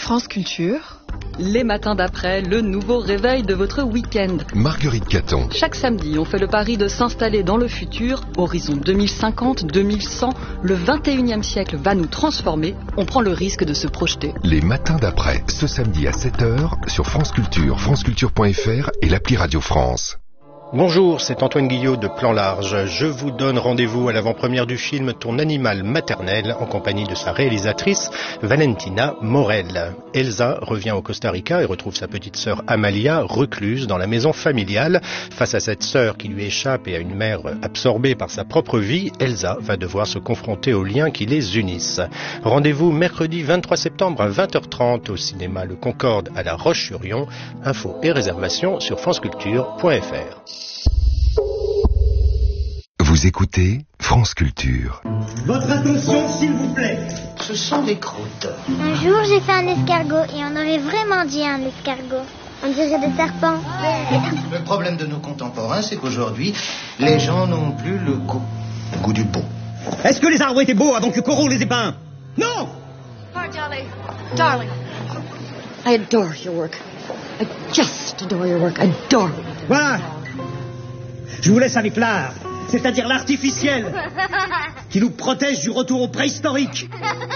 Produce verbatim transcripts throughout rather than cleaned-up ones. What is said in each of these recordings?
France Culture. Les matins d'après, le nouveau réveil de votre week-end. Marguerite Caton. Chaque samedi, on fait le pari de s'installer dans le futur. Horizon deux mille cinquante, deux mille cent, le vingt et unième siècle va nous transformer. On prend le risque de se projeter. Les matins d'après, ce samedi à sept heures sur France Culture, franceculture point f r et l'appli Radio France. Bonjour, c'est Antoine Guillot de Plan Large. Je vous donne rendez-vous à l'avant-première du film Ton animal maternel en compagnie de sa réalisatrice Valentina Morel. Elsa revient au Costa Rica et retrouve sa petite sœur Amalia recluse dans la maison familiale. Face à cette sœur qui lui échappe et à une mère absorbée par sa propre vie, Elsa va devoir se confronter aux liens qui les unissent. Rendez-vous mercredi vingt-trois septembre à vingt heures trente au cinéma Le Concorde à La Roche-sur-Yon. Infos et réservations sur franceculture point f r. Vous écoutez France Culture. Votre attention, s'il vous plaît. Ce sont des croûtes. Un jour, j'ai fait un escargot et on aurait vraiment dit un escargot. On dirait des serpents. Le problème de nos contemporains, c'est qu'aujourd'hui, les gens n'ont plus le goût, le goût du beau. Est-ce que les arbres étaient beaux avant que Corot les ait peints? Non! Oh, darling, darling, I adore your work. I just adore your work. Adore. Voilà. Je vous laisse avec l'art, c'est-à-dire l'artificiel, qui nous protège du retour au préhistorique.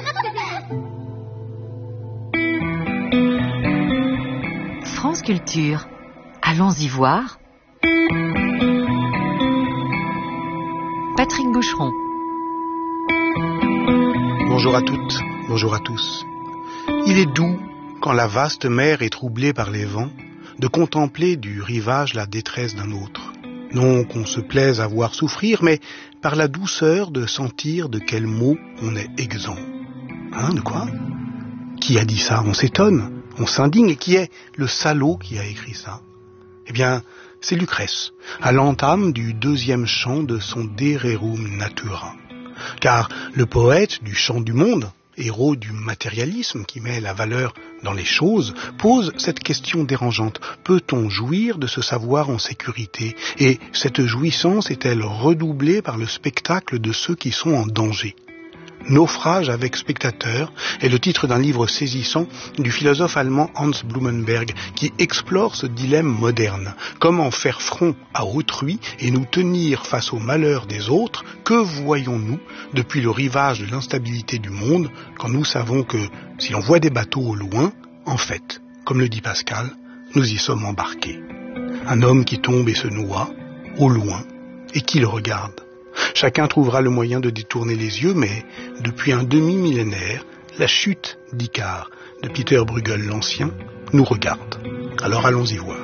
France Culture. Allons-y voir. Patrick Boucheron. Bonjour à toutes, bonjour à tous. Il est doux, quand la vaste mer est troublée par les vents, de contempler du rivage la détresse d'un autre. Non qu'on se plaise à voir souffrir, mais par la douceur de sentir de quel mot on est exempt. Hein, de quoi? Qui a dit ça? On s'étonne, on s'indigne. Et qui est le salaud qui a écrit ça? Eh bien, c'est Lucrèce, à l'entame du deuxième chant de son De Rerum Natura. Car le poète du chant du monde, héros du matérialisme qui met la valeur dans les choses, pose cette question dérangeante. Peut-on jouir de ce savoir en sécurité? Et cette jouissance est-elle redoublée par le spectacle de ceux qui sont en danger? Naufrage avec spectateur est le titre d'un livre saisissant du philosophe allemand Hans Blumenberg qui explore ce dilemme moderne. Comment faire front à autrui et nous tenir face aux malheurs des autres? Que voyons-nous depuis le rivage de l'instabilité du monde quand nous savons que si l'on voit des bateaux au loin, en fait, comme le dit Pascal, nous y sommes embarqués. Un homme qui tombe et se noie, au loin, et qui le regarde? Chacun trouvera le moyen de détourner les yeux, mais depuis un demi-millénaire, la chute d'Icare de Peter Bruegel l'Ancien nous regarde. Alors allons-y voir.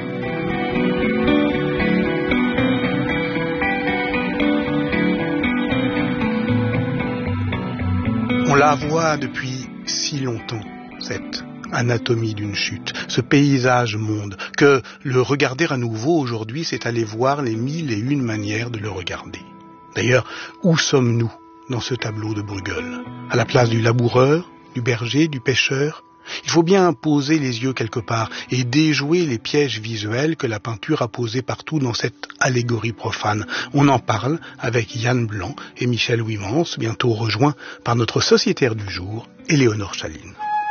On la voit depuis si longtemps, cette anatomie d'une chute, ce paysage monde, que le regarder à nouveau aujourd'hui, c'est aller voir les mille et une manières de le regarder. D'ailleurs, où sommes-nous dans ce tableau de Bruegel? À la place du laboureur, du berger, du pêcheur? Il faut bien poser les yeux quelque part et déjouer les pièges visuels que la peinture a posés partout dans cette allégorie profane. On en parle avec Yann Blanc et Michel Ouimans, bientôt rejoints par notre sociétaire du jour, Éléonore Chaline.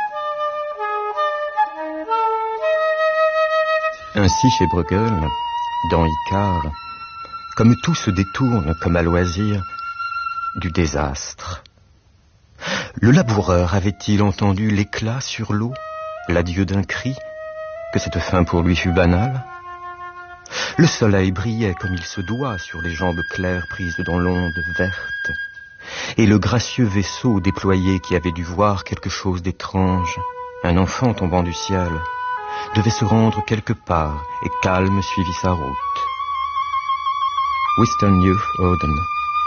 Ainsi chez Bruegel, dans Icare, comme tout se détourne comme à loisir du désastre. Le laboureur avait-il entendu l'éclat sur l'eau, l'adieu d'un cri, que cette fin pour lui fut banale? Le soleil brillait comme il se doit sur les jambes claires prises dans l'onde verte, et le gracieux vaisseau déployé qui avait dû voir quelque chose d'étrange, un enfant tombant du ciel, devait se rendre quelque part et calme suivit sa route. Winston Youth Oden.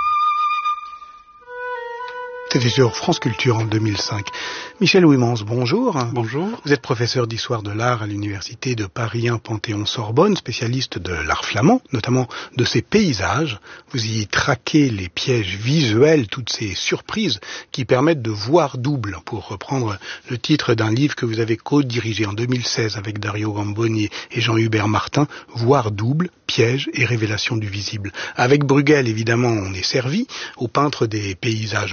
C'était sur France Culture en deux mille cinq. Michel Ouimans, bonjour. Bonjour. Vous êtes professeur d'histoire de l'art à l'université de Paris un Panthéon-Sorbonne, spécialiste de l'art flamand, notamment de ses paysages. Vous y traquez les pièges visuels, toutes ces surprises qui permettent de voir double, pour reprendre le titre d'un livre que vous avez co-dirigé en deux mille seize avec Dario Gamboni et Jean-Hubert Martin, Voir double, pièges et révélations du visible. Avec Bruegel, évidemment, on est servi, au peintre des paysages mondes,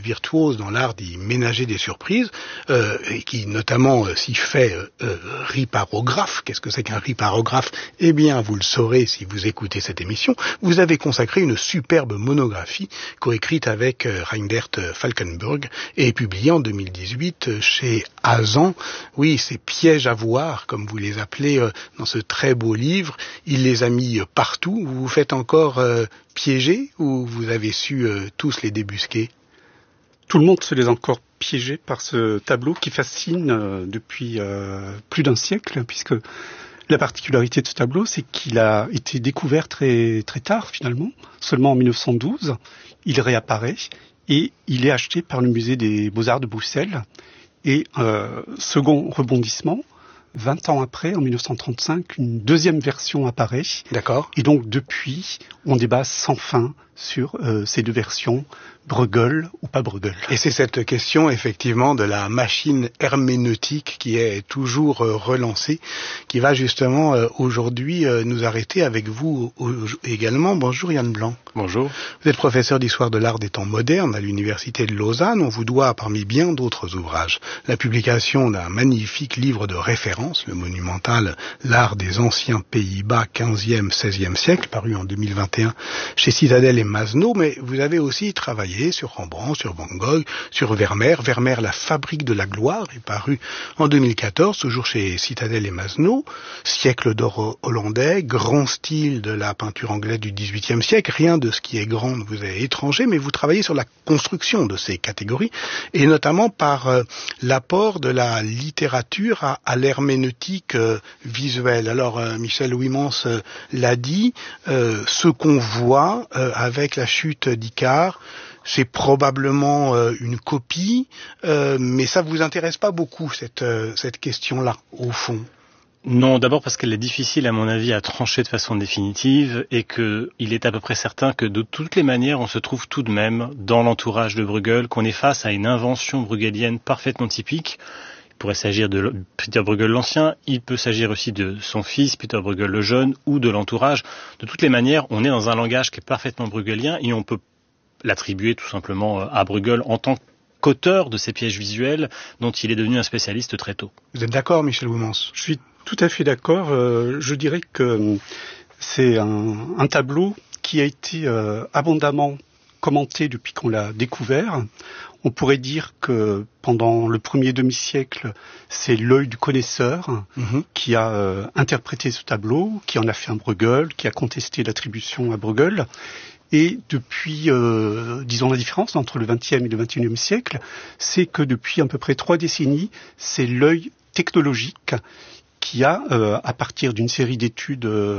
virtuose dans l'art d'y ménager des surprises, euh, et qui notamment euh, s'y fait euh, euh, riparographe. Qu'est-ce que c'est qu'un riparographe? Eh bien, vous le saurez si vous écoutez cette émission. Vous avez consacré une superbe monographie coécrite avec euh, Reindert Falkenburg et publiée en deux mille dix-huit euh, chez Azan. Oui, ces pièges à voir, comme vous les appelez euh, dans ce très beau livre, il les a mis euh, partout. Vous vous faites encore euh, piéger ou vous avez su euh, tous les débusquer? Tout le monde se les a encore piégés par ce tableau qui fascine euh, depuis euh, plus d'un siècle, puisque la particularité de ce tableau, c'est qu'il a été découvert très, très tard finalement, seulement en mille neuf cent douze. Il réapparaît et il est acheté par le musée des Beaux-Arts de Bruxelles. Et euh, second rebondissement, vingt ans après, en mille neuf cent trente-cinq, une deuxième version apparaît. D'accord. Et donc depuis, on débat sans fin sur euh, ces deux versions, Bruegel ou pas Bruegel. Et c'est cette question, effectivement, de la machine herméneutique qui est toujours euh, relancée, qui va justement euh, aujourd'hui euh, nous arrêter avec vous au, également. Bonjour Yann Blanc. Bonjour. Vous êtes professeur d'histoire de l'art des temps modernes à l'université de Lausanne. On vous doit, parmi bien d'autres ouvrages, la publication d'un magnifique livre de référence, le monumental L'art des anciens Pays-Bas quinzième seizième siècle, paru en deux mille vingt et un chez Citadel et Masno, mais vous avez aussi travaillé sur Rembrandt, sur Van Gogh, sur Vermeer. Vermeer, la fabrique de la gloire, est paru en deux mille quatorze, toujours chez Citadel et Masno. Siècle d'or hollandais, grand style de la peinture anglaise du dix-huitième siècle. Rien de ce qui est grand ne vous est étranger, mais vous travaillez sur la construction de ces catégories, et notamment par euh, l'apport de la littérature à, à l'herméneutique euh, visuelle. Alors, euh, Michel Ouimans euh, l'a dit, euh, ce qu'on voit euh, avec la chute d'Icare, c'est probablement euh, une copie, euh, mais ça vous intéresse pas beaucoup, cette, euh, cette question-là, au fond? Non, d'abord parce qu'elle est difficile, à mon avis, à trancher de façon définitive, et que il est à peu près certain que de toutes les manières, on se trouve tout de même dans l'entourage de Bruegel, qu'on est face à une invention bruegelienne parfaitement typique. Il pourrait s'agir de Peter Bruegel l'Ancien, il peut s'agir aussi de son fils, Peter Bruegel le Jeune, ou de l'entourage. De toutes les manières, on est dans un langage qui est parfaitement bruegelien, et on peut l'attribuer tout simplement à Bruegel en tant qu'auteur de ces pièges visuels dont il est devenu un spécialiste très tôt. Vous êtes d'accord, Michel Ouimans? Je suis tout à fait d'accord. Euh, je dirais que c'est un, un tableau qui a été euh, abondamment commenté depuis qu'on l'a découvert. On pourrait dire que pendant le premier demi-siècle, c'est l'œil du connaisseur mmh. qui a euh, interprété ce tableau, qui en a fait un Bruegel, qui a contesté l'attribution à Bruegel. Et depuis, euh, disons la différence entre le vingtième et le vingt et unième siècle, c'est que depuis à peu près trois décennies, c'est l'œil technologique qui a, euh, à partir d'une série d'études euh,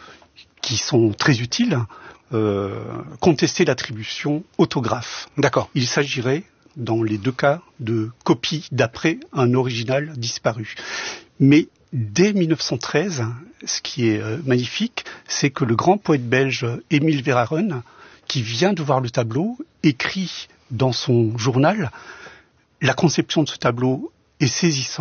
qui sont très utiles, euh, contesté l'attribution autographe. D'accord. Il s'agirait, dans les deux cas, de copies d'après un original disparu. Mais dès mille neuf cent treize, ce qui est euh, magnifique, c'est que le grand poète belge Émile Verhaeren, qui vient de voir le tableau, écrit dans son journal « La conception de ce tableau est saisissante ».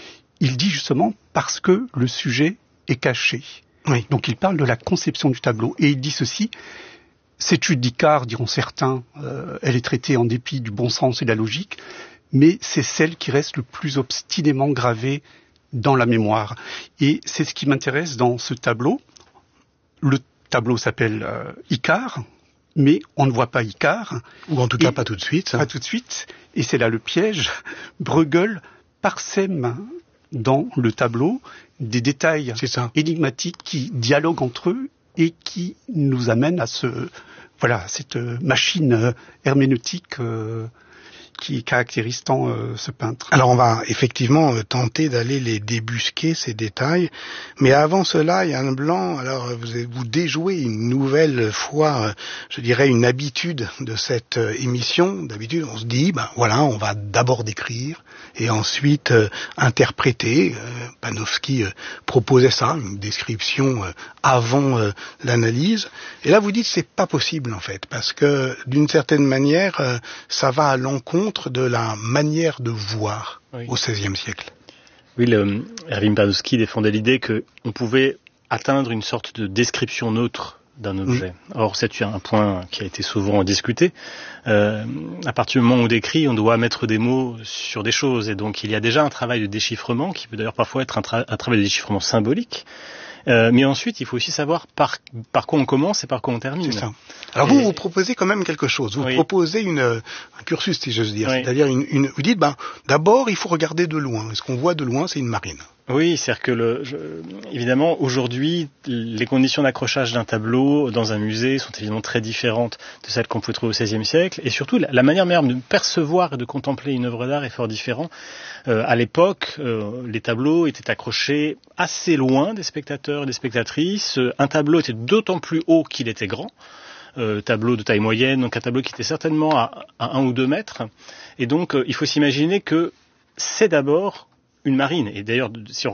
Il dit justement parce que le sujet est caché. Oui. Donc il parle de la conception du tableau. Et il dit ceci, cette chute d'Icare, diront certains, euh, elle est traitée en dépit du bon sens et de la logique, mais c'est celle qui reste le plus obstinément gravée dans la mémoire. Et c'est ce qui m'intéresse dans ce tableau. Le tableau s'appelle euh, Icare, mais on ne voit pas Icare. Ou en tout cas pas tout de suite. Pas tout de suite. Et c'est là le piège. Bruegel parsème dans le tableau des détails énigmatiques qui dialoguent entre eux et qui nous amènent à ce, voilà, cette machine herméneutique euh, qui caractérise tant euh, ce peintre. Alors on va effectivement euh, tenter d'aller les débusquer, ces détails, mais avant cela, Yann Blanc, alors vous, vous déjouez une nouvelle fois, euh, je dirais, une habitude de cette euh, émission. D'habitude, on se dit, ben voilà, on va d'abord décrire et ensuite euh, interpréter. Euh, Panofsky euh, proposait ça, une description euh, avant euh, l'analyse. Et là, vous dites, c'est pas possible en fait, parce que d'une certaine manière, euh, ça va à l'encontre de la manière de voir oui. au seizième siècle. Oui, le, Erwin Panofsky défendait l'idée qu'on pouvait atteindre une sorte de description neutre d'un objet. Mmh. Or, c'est un point qui a été souvent discuté. Euh, à partir du moment où on décrit, on doit mettre des mots sur des choses. Et donc, il y a déjà un travail de déchiffrement, qui peut d'ailleurs parfois être un, tra- un travail de déchiffrement symbolique. Euh, mais ensuite, il faut aussi savoir par, par quoi on commence et par quoi on termine. C'est ça. Alors et... vous, vous proposez quand même quelque chose. Vous oui. proposez une, un cursus, si j'ose dire. Oui. C'est-à-dire, une, une, vous dites, ben, d'abord, il faut regarder de loin. Et ce qu'on voit de loin, c'est une marine. Oui, c'est-à-dire que, le, je, évidemment, aujourd'hui, les conditions d'accrochage d'un tableau dans un musée sont évidemment très différentes de celles qu'on pouvait trouver au seizième siècle. Et surtout, la, la manière même de percevoir et de contempler une œuvre d'art est fort différente. Euh, à l'époque, euh, les tableaux étaient accrochés assez loin des spectateurs et des spectatrices. Un tableau était d'autant plus haut qu'il était grand. Euh, tableau de taille moyenne, donc un tableau qui était certainement à, à un ou deux mètres. Et donc, euh, il faut s'imaginer que c'est d'abord une marine. Et d'ailleurs, si on